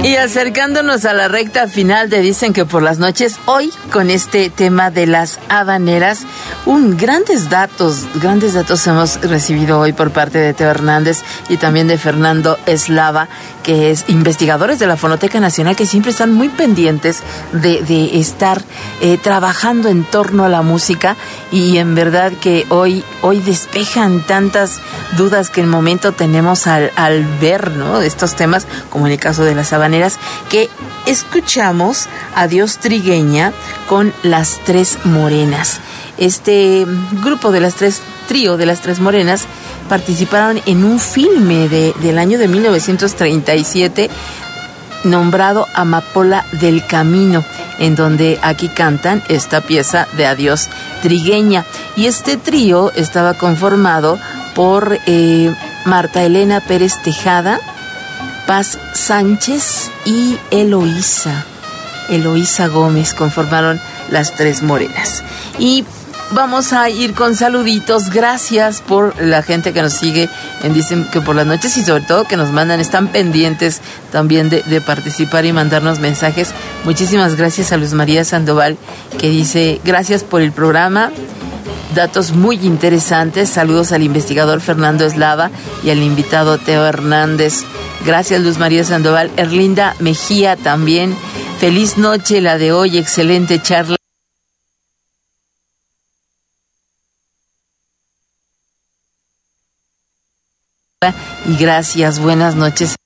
Y acercándonos a la recta final de Dicen que por las noches, hoy con este tema de las habaneras, grandes datos hemos recibido hoy por parte de Teo Hernández y también de Fernando Eslava, que es investigadores de la Fonoteca Nacional, que siempre están muy pendientes de estar trabajando en torno a la música, y en verdad que hoy despejan tantas dudas que en el momento tenemos al ver, ¿no?, estos temas, como en el caso de las habaneras, que escuchamos Adiós Trigueña con Las Tres Morenas. Este grupo de trío de Las Tres Morenas participaron en un filme del año de 1937 nombrado Amapola del Camino, en donde aquí cantan esta pieza de Adiós Trigueña. Y este trío estaba conformado por Marta Elena Pérez Tejada, Paz Sánchez y Eloísa Gómez. Conformaron Las Tres Morenas. Y vamos a ir con saluditos. Gracias por la gente que nos sigue en Dicen que por las noches, y sobre todo que nos mandan, están pendientes también de participar y mandarnos mensajes. Muchísimas gracias a Luz María Sandoval, que dice: gracias por el programa, datos muy interesantes. Saludos al investigador Fernando Eslava y al invitado Teo Hernández. Gracias, Luz María Sandoval. Erlinda Mejía también: feliz noche la de hoy, excelente charla. Y gracias, buenas noches.